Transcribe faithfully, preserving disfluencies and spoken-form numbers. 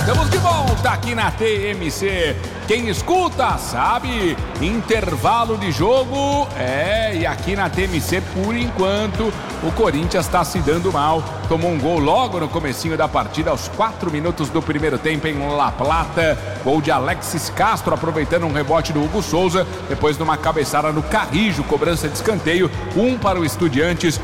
Estamos de volta aqui na T M C. Quem escuta sabe, intervalo de jogo, é, e aqui na T M C, por enquanto, o Corinthians está se dando mal. Tomou um gol logo no comecinho da partida, aos quatro minutos do primeiro tempo em La Plata. Gol de Alexis Castro, aproveitando um rebote do Hugo Souza, depois de uma cabeçada no Carrijo, cobrança de escanteio, um para o Estudiantes,